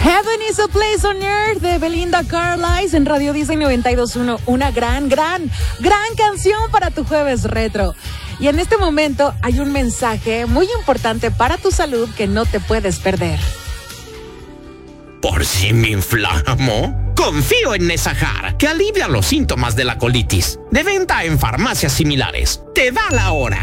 Heaven is a Place on Earth de Belinda Carlisle en Radio Disney 92.1. Una gran canción para tu jueves retro. Y en este momento hay un mensaje muy importante para tu salud que no te puedes perder. ¿Por si me inflamo? Confío en Nesajar, que alivia los síntomas de la colitis. De venta en farmacias similares. Te da la hora.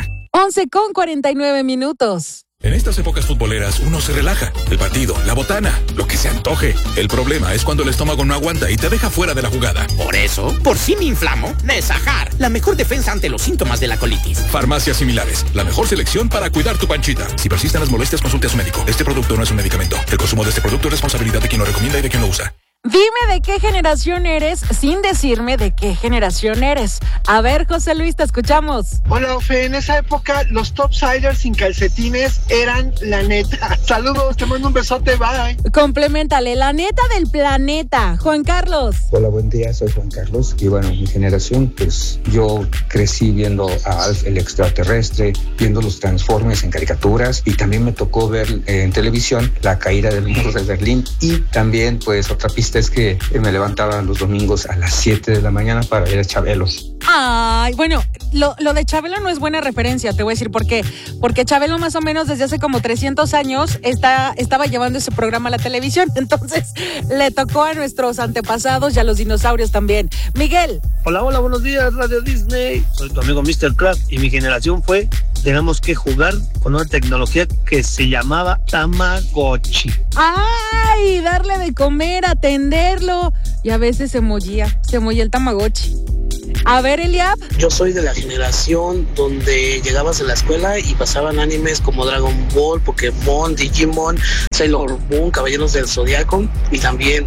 11:49. En estas épocas futboleras uno se relaja. El partido, la botana, lo que se antoje. El problema es cuando el estómago no aguanta y te deja fuera de la jugada. Por eso, por si me inflamo, Nesajar, la mejor defensa ante los síntomas de la colitis. Farmacias similares, la mejor selección para cuidar tu panchita. Si persisten las molestias, consulte a su médico. Este producto no es un medicamento. El consumo de este producto es responsabilidad de quien lo recomienda y de quien lo usa. Dime de qué generación eres sin decirme de qué generación eres. A ver, José Luis, te escuchamos. Hola, Ofe. En esa época, los topsiders sin calcetines eran la neta. Saludos, te mando un besote, bye. Compleméntale, la neta del planeta. Juan Carlos. Hola, buen día, soy Juan Carlos. Y bueno, mi generación, pues yo crecí viendo a Alf el extraterrestre, viendo los Transformers en caricaturas, y también me tocó ver en televisión la caída del muro de Berlín. Y también, pues, otra pista es que me levantaba los domingos a las 7 de la mañana para ver a Chabelo. Ay, bueno, lo de Chabelo no es buena referencia, te voy a decir por qué. Porque Chabelo más o menos desde hace como 300 años estaba llevando ese programa a la televisión. Entonces le tocó a nuestros antepasados y a los dinosaurios también. Miguel. Hola, buenos días, Radio Disney. Soy tu amigo Mr. Kraft y mi generación fue, tenemos que jugar con una tecnología que se llamaba Tamagotchi. ¡Ay! Darle de comer, atenderlo. Y a veces se mollía el Tamagotchi. A ver, Eliab. Yo soy de la generación donde llegabas a la escuela y pasaban animes como Dragon Ball, Pokémon, Digimon, Sailor Moon, Caballeros del Zodiaco, y también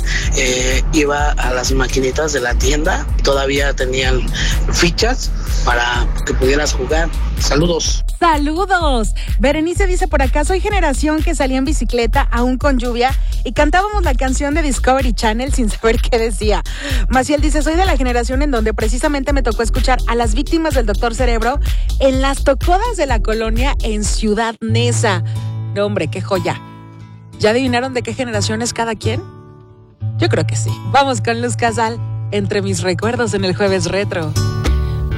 iba a las maquinitas de la tienda y todavía tenían fichas para que pudieras jugar. Saludos. ¡Saludos! Berenice dice por acá, soy generación que salía en bicicleta aún con lluvia y cantábamos la canción de Discovery Channel sin saber qué decía. Maciel dice, soy de la generación en donde precisamente me tocó escuchar a las víctimas del Doctor Cerebro en las tocodas de la colonia en Ciudad Neza. No, hombre, qué joya. ¿Ya adivinaron de qué generación es cada quien? Yo creo que sí. Vamos con Luz Casal, entre mis recuerdos en el Jueves Retro.